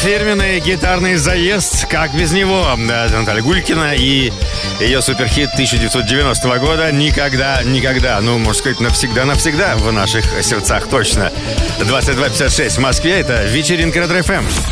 фирменный гитарный заезд. Как без него? Наталья Гулькина и ее суперхит 1990 года «Никогда, никогда». Ну, можно сказать, навсегда в наших сердцах точно. 22:56 в Москве. Это вечеринка Ретро ФМ.